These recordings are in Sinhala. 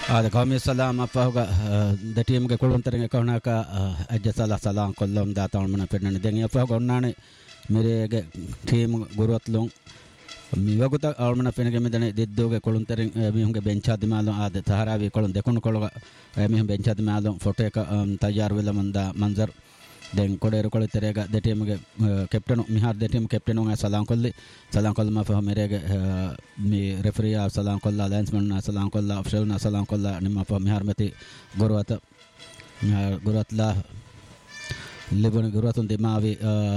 هذا قومي السلام أفوق ده تيم كلون ترين كهناك أجسال سلام كلهم ده تون من فيرنا دنيا أفوق أناني मेरे टीम गुरुत लोग मिवागुत और मना फिर के मिदने दिद्दो के कोलुन तेरे मी होंगे बेंचा दिमालों आदे सहारा भी कोलुन देखो कोलुगा मी हम बेंचा दिमालों फोटो का तैयार वेला मंदा मंजर दें कोडे रुकोले तेरे का दे टीम के कैप्टन मिहार दे टीम कैप्टन होंगे सलाम कोल्ले माफ़ मेरे के मी रेफरी आ सलाम कोल्ला लाइंसमैन आ सलाम कोल्ला ऑफिशियल ना सलाम कोल्ला निम्मा फ मिहार में थी गुरुत ला लिबन गुरुत उन दिमावी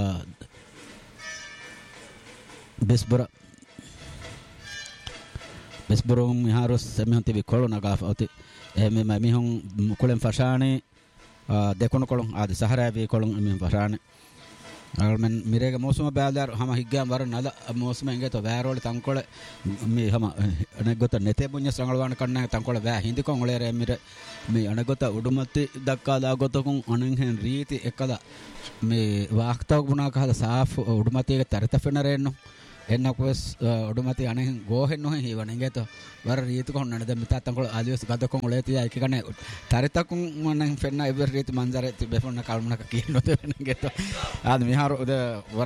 Besboro miharus semihonti bikolo nagaf oti me mihon kulen fashani dekono kolon adi sahara bi kolon me fashani almen mirega mosuma baadar hama higgam war nala mosuma inge to varol tankole me hama anegota nete bunya sangalwan kanna tankole va hindi kon olere mire me anegota udumati dakka da gotokun anen riti ekala me waqta guna kala saaf udumati ge tarita fenarenno එන්නකොස් ඔඩුමති අනේ ගෝහෙන් නොහේ හිවණෙන් ගේත වර රීතු කොන්න නද මිත අතංකොල ආලියස් ගදකොන් ඔලේ තියා එක කනේ තරිතකුන් මනන් ෆෙන්න ඉවර රීතු මන්ජරේ තිබෙන්න කල්මනක කියනොත වෙන ගේත ආද මිහාර උද වර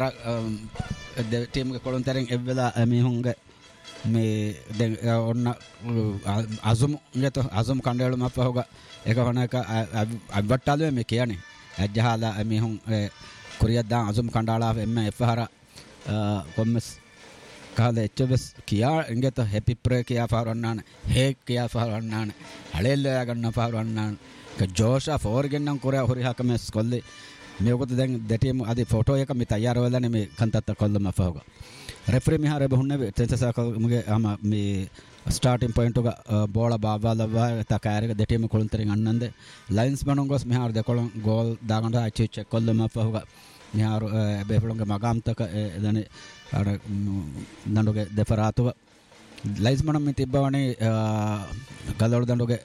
ටීම් එක කොලොන් තරෙන් එවලා මිහුන්ගේ මේ දැන් ඔන්න අසුම් ගේත අසුම් කණ්ඩායම අපහුග එක වණක අබ්බට්ටාලුවේ මේ කියන්නේ අජ්ජහලා මිහුන් කුරියද්දා අසුම් කණ්ඩාලා එම්ම එෆහර කොම්මස් කාද එච්චබස් කියා ඉංගත හැපි ප්‍රේ කියා පාරවන්නාන හේක් කියා පාරවන්නාන හලෙල්ල ගන්න පාරවන්නාන ක ජෝෂා ෆෝර්ගෙන්නම් කොරා හොරි හකමස් කොල්ලේ මේකත් දැන් දෙටියම අදී ෆොටෝ එක මේ තයාර වෙලානේ මේ කන්තත්ත කොල්ලම ෆහුග රෙෆරි මිහාර බහුන්නේ තෙන්සසක මුගේ අම මේ ස්ටාර්ටින් පොයින්ට් එක බෝල බාබාලවා තකාරක දෙටියම කොලුන්තරින් අන්නන්ද ලයින්ස් බණන් ගොස් මිහාර දෙකොලන් ගෝල් දාගන්න අචි චෙක් කොල්ලම ෆහුග මිහාර බෙෆලොන්ගේ මගාම්තක දනේ අර දඬුගේ දෙෆරාතුව ලයින්ස් මනම් මේ තිබ්බවනේ ගලවල දඬුගේ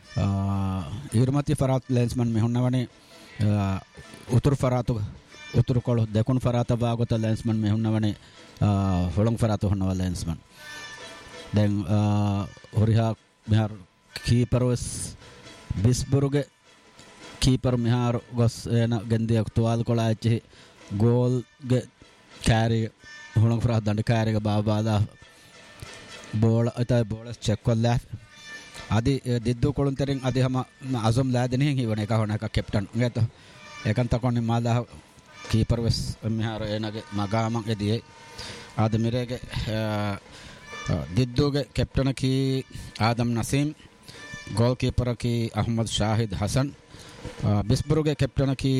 ඉර්මති ෆරාත් ලයින්ස්මන් මෙහුන්නවනේ උතුරු ෆරාතුව උතුරු කොළ දෙකුණු ෆරාත වාගත ලයින්ස්මන් මෙහුන්නවනේ හොලොන් ෆරාතු හොන්නව ලයින්ස්මන් දැන් හොරිහා මිහාර කීපරවස් බිස්බුරුගේ කීපර් මිහාර ගොස් එන ගෙන්දියක් තුවාල් කොලාච්චි ගෝල් ගේ කැරි හොලොන් ෆරාත් දඬ කැරික බාබාලා බෝල අතයි බෝල චෙක් කොල්ලා आदि दिद्दु कोलुंतरिंग आदि हम आजम लादनी ही वने का होना का कैप्टन गए तो एकन तकोनी माला कीपर वस मिहार एनगे मगाम के दिए आदि मेरे के दिद्दु के कैप्टन की आदम नसीम गोलकीपर की अहमद शाहिद हसन बिस्बरू के कैप्टन की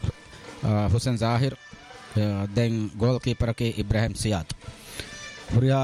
हुसैन जाहिर दें गोलकीपर के इब्राहिम सियाद हुरिया